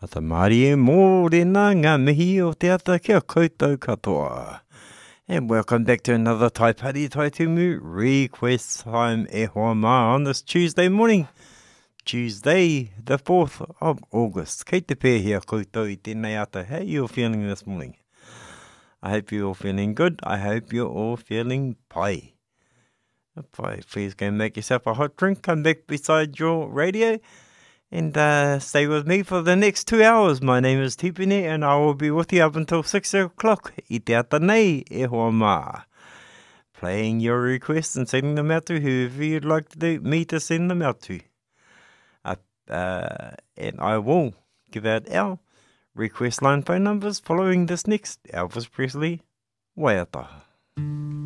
Ata Māori e mōrena ngā mihi o te ata kia koutou katoa. And welcome back to another Tai Pari Tai Tumu Request Time e hoa mā on this Tuesday morning. Tuesday, the 4th of August. Kei te pēhia koutou I tēnei ata. How are you all feeling this morning? I hope you're all feeling good. I hope you're all feeling pai. Pai, please go and make yourself a hot drink. Come back beside your radio. And stay with me for the next 2 hours. My name is Tipene and I will be with you up until 6 o'clock. I te ata nei e hoa mā. Playing your requests and sending them out to whoever you'd like me to send them out to. And I will give out our request line phone numbers following this next Elvis Presley waiata.